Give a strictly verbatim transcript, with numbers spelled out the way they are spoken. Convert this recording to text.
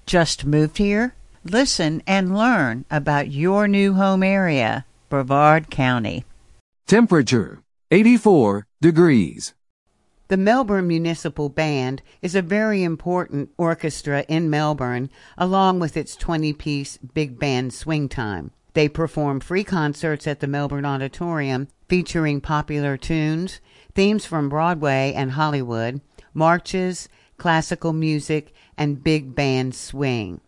Just moved here? Listen and learn about your new home area, Brevard County. Temperature, eighty-four degrees. The Melbourne Municipal Band is a very important orchestra in Melbourne, along with its twenty-piece big band swing time. They perform free concerts at the Melbourne Auditorium featuring popular tunes, themes from Broadway and Hollywood, marches, classical music, and big band swing.